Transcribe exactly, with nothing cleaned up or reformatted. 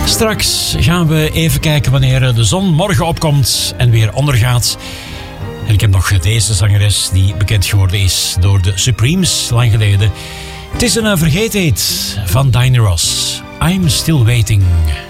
Straks gaan we even kijken wanneer de zon morgen opkomt en weer ondergaat. En ik heb nog deze zangeres die bekend geworden is door de Supremes lang geleden. Het is een vergetenheid van Diana Ross. I'm Still Waiting.